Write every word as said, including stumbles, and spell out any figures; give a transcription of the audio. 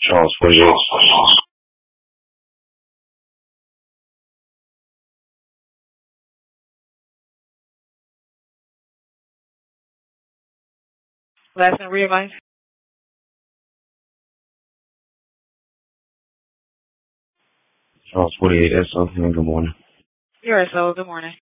Charles forty-eight. Last and read, Mike. Charles forty-eight. That's something. Good morning. You're right, so good morning.